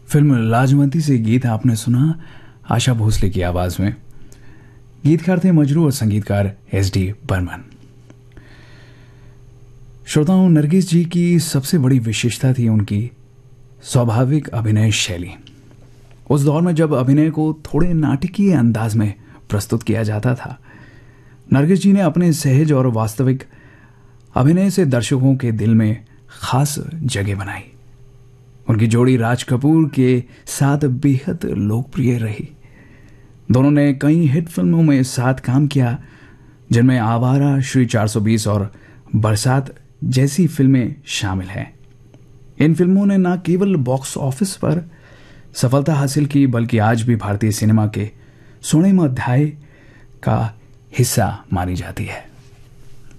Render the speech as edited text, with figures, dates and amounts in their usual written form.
Film लाजवंती से गीत आपने सुना आशा भोसले की आवाज में। गीतकार थे मजरू और संगीतकार एस.डी. बर्मन। श्रोताओं, नरगिस जी की सबसे बड़ी विशेषता थी उनकी स्वाभाविक अभिनय शैली। उस दौर में जब अभिनय को थोड़े नाटकीय अंदाज में प्रस्तुत किया जाता था, नरगिस जी ने अपने सहज और वास्तविक अभिनय से दर्शकों के दिल में खास जगह बनाई। उनकी जोड़ी राज कपूर के साथ बेहद लोकप्रिय रही। दोनों ने कई हिट फिल्मों में साथ काम किया, जिनमें आवारा, श्री 420 और बरसात जैसी फिल्में शामिल हैं। इन फिल्मों ने न केवल बॉक्स ऑफिस पर सफलता हासिल की, बल्कि आज भी भारतीय सिनेमा के स्वर्णिम अध्याय का हिस्सा मानी जाती है।